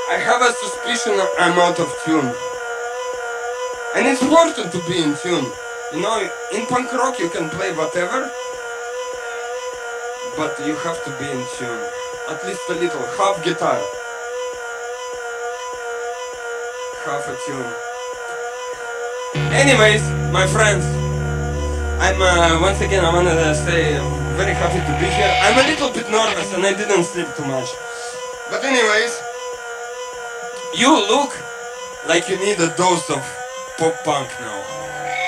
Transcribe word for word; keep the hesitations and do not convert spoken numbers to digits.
I have a suspicion I'm out of tune. And it's important to be in tune. You know, in punk rock you can play whatever, but you have to be in tune. At least a little. Half guitar. Half a tune. Anyways, my friends, I'm uh, once again I wanna uh, say I'm very happy to be here. I'm a little bit nervous and I didn't sleep too much. But anyways, you look like you need a dose of pop punk now.